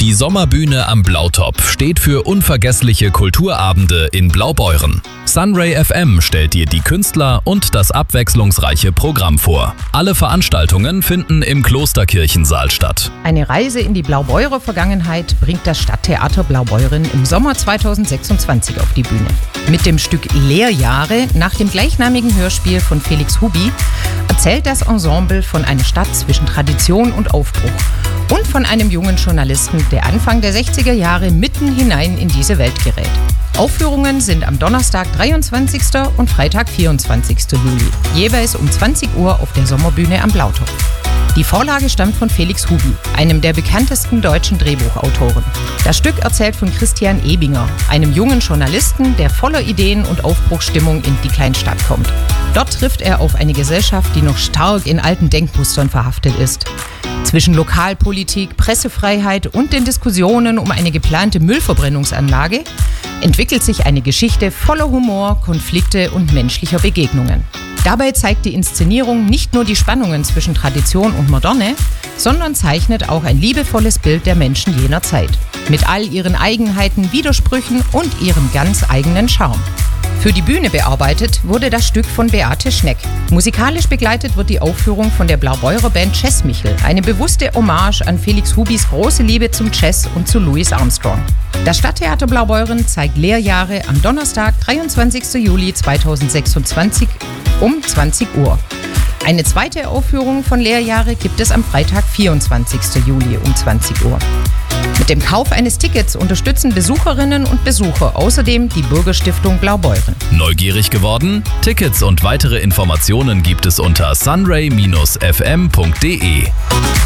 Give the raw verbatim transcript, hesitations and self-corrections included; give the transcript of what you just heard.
Die Sommerbühne am Blautopf steht für unvergessliche Kulturabende in Blaubeuren. Sunray F M stellt dir die Künstler und das abwechslungsreiche Programm vor. Alle Veranstaltungen finden im Klosterkirchensaal statt. Eine Reise in die Blaubeurer Vergangenheit bringt das Stadttheater Blaubeuren im Sommer zweitausendsechsundzwanzig auf die Bühne. Mit dem Stück Lehrjahre nach dem gleichnamigen Hörspiel von Felix Hubi erzählt das Ensemble von einer Stadt zwischen Tradition und Aufbruch und von einem jungen Journalisten, der Anfang der sechziger Jahre mitten hinein in diese Welt gerät. Aufführungen sind am Donnerstag, dreiundzwanzigsten und Freitag, vierundzwanzigsten Juli, jeweils um zwanzig Uhr auf der Sommerbühne am Blautopf. Die Vorlage stammt von Felix Hubi, einem der bekanntesten deutschen Drehbuchautoren. Das Stück erzählt von Christian Ebinger, einem jungen Journalisten, der voller Ideen und Aufbruchsstimmung in die Kleinstadt kommt. Dort trifft er auf eine Gesellschaft, die noch stark in alten Denkmustern verhaftet ist. Zwischen Lokalpolitik, Pressefreiheit und den Diskussionen um eine geplante Müllverbrennungsanlage entwickelt sich eine Geschichte voller Humor, Konflikte und menschlicher Begegnungen. Dabei zeigt die Inszenierung nicht nur die Spannungen zwischen Tradition und Moderne, sondern zeichnet auch ein liebevolles Bild der Menschen jener Zeit. Mit all ihren Eigenheiten, Widersprüchen und ihrem ganz eigenen Charme. Für die Bühne bearbeitet wurde das Stück von Beate Schneck. Musikalisch begleitet wird die Aufführung von der Blaubeurer Band Jazzmichel, eine bewusste Hommage an Felix Hubis große Liebe zum Jazz und zu Louis Armstrong. Das Stadttheater Blaubeuren zeigt Lehrjahre am Donnerstag, dreiundzwanzigsten Juli zweitausendsechsundzwanzig um zwanzig Uhr. Eine zweite Aufführung von Lehrjahre gibt es am Freitag, vierundzwanzigsten Juli um zwanzig Uhr. Mit dem Kauf eines Tickets unterstützen Besucherinnen und Besucher außerdem die Bürgerstiftung Blaubeuren. Neugierig geworden? Tickets und weitere Informationen gibt es unter sunray Bindestrich f m punkt d e.